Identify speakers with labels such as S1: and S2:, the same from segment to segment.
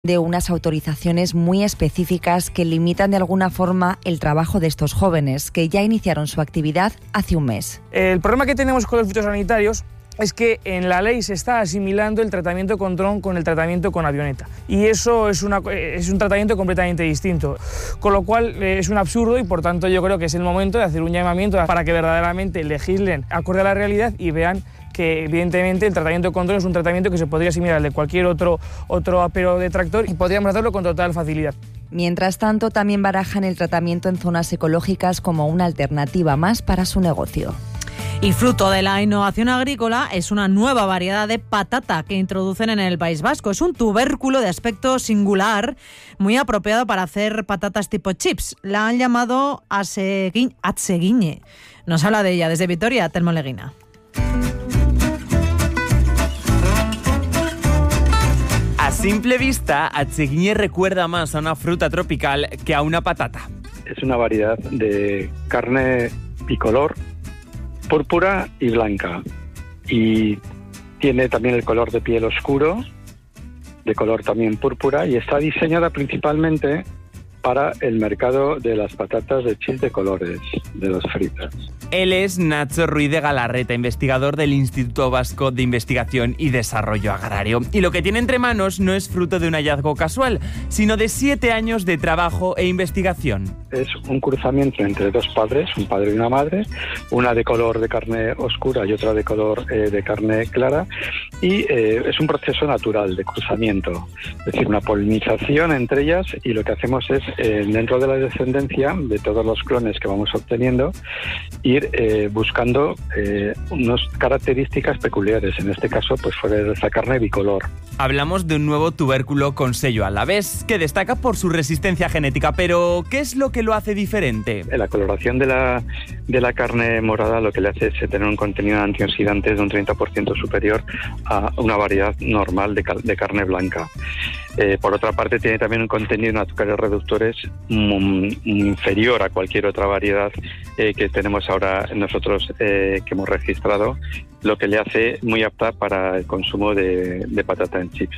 S1: de unas autorizaciones muy específicas que limitan de alguna forma el trabajo de estos jóvenes, que ya iniciaron su actividad hace un mes.
S2: El problema que tenemos con los fitosanitarios es que en la ley se está asimilando el tratamiento con dron con el tratamiento con avioneta. Y eso es un tratamiento completamente distinto. Con lo cual es un absurdo y por tanto yo creo que es el momento de hacer un llamamiento para que verdaderamente legislen acorde a la realidad y vean que evidentemente el tratamiento con dron es un tratamiento que se podría asimilar al de cualquier otro apero de tractor y podríamos hacerlo con total facilidad.
S1: Mientras tanto, también barajan el tratamiento en zonas ecológicas como una alternativa más para su negocio.
S3: Y fruto de la innovación agrícola es una nueva variedad de patata que introducen en el País Vasco. Es un tubérculo de aspecto singular, muy apropiado para hacer patatas tipo chips. La han llamado atseguiñe. Nos habla de ella desde Vitoria, Telmo Leguina.
S4: A simple vista, atseguiñe recuerda más a una fruta tropical que a una patata.
S5: Es una variedad de carne bicolor, púrpura y blanca. Y tiene también el color de piel oscuro, de color también púrpura, y está diseñada principalmente para el mercado de las patatas de chips de colores, de las fritas.
S4: Él es Nacho Ruiz de Galarreta, investigador del Instituto Vasco de Investigación y Desarrollo Agrario. Y lo que tiene entre manos no es fruto de un hallazgo casual, sino de 7 años de trabajo e investigación.
S5: Es un cruzamiento entre dos padres, un padre y una madre, una de color de carne oscura y otra de color de carne clara, y es un proceso natural de cruzamiento, es decir, una polinización entre ellas, y lo que hacemos es, dentro de la descendencia de todos los clones que vamos obteniendo, ir buscando unas características peculiares. En este caso, pues fue esa carne bicolor.
S4: Hablamos de un nuevo tubérculo con sello alavés que destaca por su resistencia genética, pero ¿qué es lo que lo hace diferente?
S5: La coloración de la carne morada lo que le hace es tener un contenido de antioxidantes de un 30% superior a una variedad normal de carne blanca. Por otra parte, tiene también un contenido en azúcares reductores inferior a cualquier otra variedad que tenemos ahora nosotros que hemos registrado, lo que le hace muy apta para el consumo de patata en chips.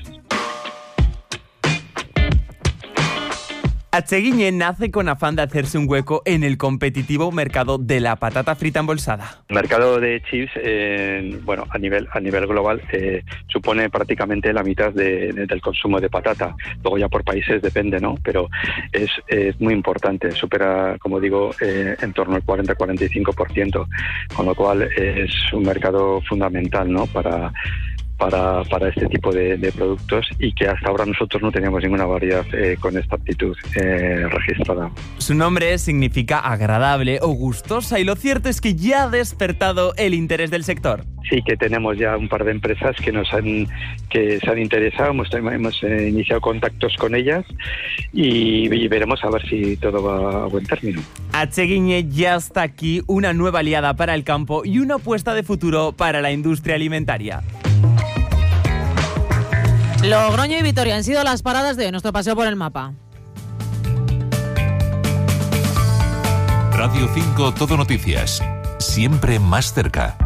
S4: Atseguiñe nace con afán de hacerse un hueco en el competitivo mercado de la patata frita embolsada.
S5: El mercado de chips, a nivel global, supone prácticamente la mitad del consumo de patata. Luego ya por países depende, ¿no? Pero es muy importante, supera, como digo, en torno al 40-45%, con lo cual es un mercado fundamental, ¿no? para este tipo de productos, y que hasta ahora nosotros no teníamos ninguna variedad con esta aptitud registrada.
S4: Su nombre significa agradable o gustosa, y lo cierto es que ya ha despertado el interés del sector.
S5: Sí, que tenemos ya un par de empresas que se han interesado, hemos iniciado contactos con ellas y veremos a ver si todo va a buen término.
S4: Atseguiñe ya está aquí, una nueva aliada para el campo y una apuesta de futuro para la industria alimentaria.
S3: Logroño y Vitoria han sido las paradas de nuestro paseo por el mapa.
S6: Radio 5 Todo Noticias, siempre más cerca.